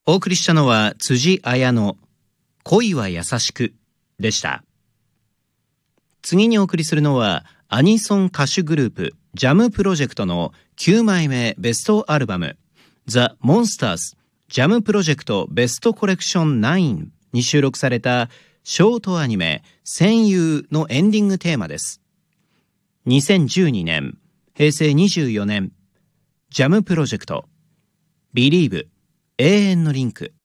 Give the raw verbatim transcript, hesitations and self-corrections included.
お送りしたのは辻彩の恋は優しくでした。次にお送りするのはアニソン歌手グループジャムプロジェクトのきゅうまいめベストアルバム The Monsters ジャムプロジェクトベストコレクションナインに収録されたショートアニメ戦友のエンディングテーマです。にせんじゅうにねんへいせいにじゅうよねんジャムプロジェクト Believe 永遠のリンク。